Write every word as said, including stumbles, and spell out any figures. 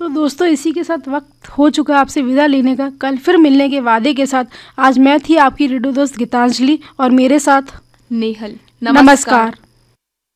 तो दोस्तों इसी के साथ वक्त हो चुका है आपसे विदा लेने का। कल फिर मिलने के वादे के साथ आज मैं थी आपकी रेडियो दोस्त गीतांजलि और मेरे साथ नेहल। नमस्कार, नमस्कार।